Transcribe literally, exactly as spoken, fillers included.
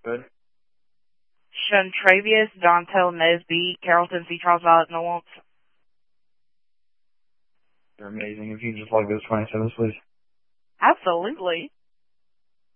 Good. Shuntravius Dontel Nesby, Carrollton C. Charles Violet North. You're amazing. If you can just log those twenty-sevens, please. Absolutely.